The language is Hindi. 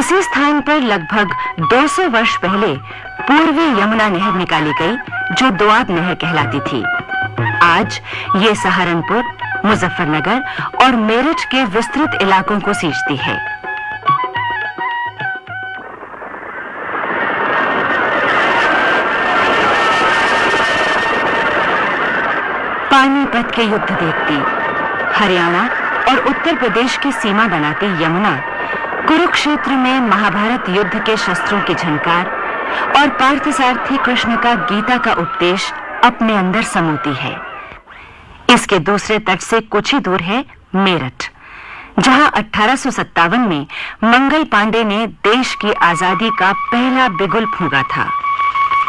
उसी स्थान पर लगभग 200 वर्ष पहले पूर्वी यमुना नहर निकाली गई, जो दोआब नहर कहलाती थी। आज ये सहारनपुर, मुजफ्फरनगर और मेरठ के विस्तृत इलाकों को सींचती है। पानीपत के युद्ध देखती, हरियाणा और उत्तर प्रदेश की सीमा बनाती यमुना कुरुक्षेत्र में महाभारत युद्ध के शस्त्रों की झनकार और पार्थसारथी कृष्ण का गीता का उपदेश अपने अंदर समोती है। इसके दूसरे तट से कुछ ही दूर है मेरठ, जहां 1857 में मंगल पांडे ने देश की आजादी का पहला बिगुल फूंका था।